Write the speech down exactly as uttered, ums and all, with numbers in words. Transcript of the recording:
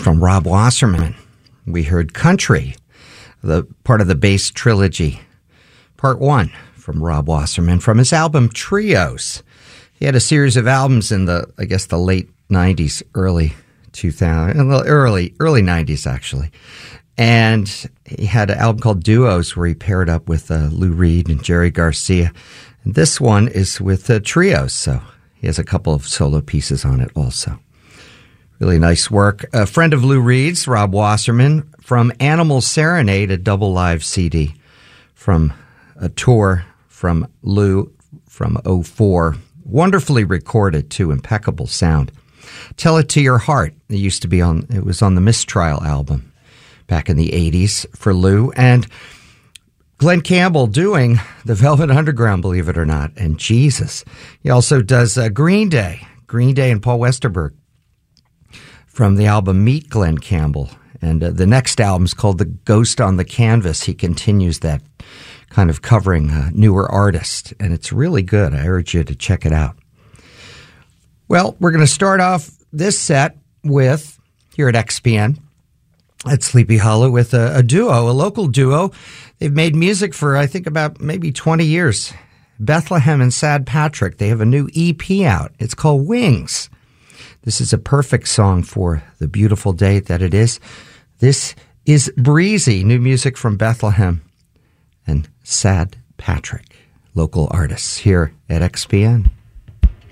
from Rob Wasserman. We heard Country, the part of the Bass Trilogy, part one from Rob Wasserman from his album Trios. He had a series of albums in the, I guess, the late nineties, early two thousand, early, early nineties, actually. And he had an album called Duos where he paired up with uh, Lou Reed and Jerry Garcia. And this one is with uh, Trios, so he has a couple of solo pieces on it also. Really nice work. A friend of Lou Reed's, Rob Wasserman, from Animal Serenade, a double live C D from a tour from Lou from oh four. Wonderfully recorded, too. Impeccable sound. Tell It to Your Heart. It used to be on, it was on the Mistrial album back in the eighties for Lou. And Glenn Campbell doing the Velvet Underground, believe it or not. And Jesus. He also does uh, Green Day. Green Day and Paul Westerberg from the album Meet Glenn Campbell. And uh, the next album is called The Ghost on the Canvas. He continues that kind of covering uh, newer artists. And it's really good. I urge you to check it out. Well, we're going to start off this set with, here at X P N, at Sleepy Hollow, with a, a duo, a local duo. They've made music for, I think, about maybe twenty years. Bethlehem and Sad Patrick. They have a new E P out. It's called Wings. This is a perfect song for the beautiful day that it is. This is Breezy, new music from Bethlehem and Sad Patrick, local artists here at X P N.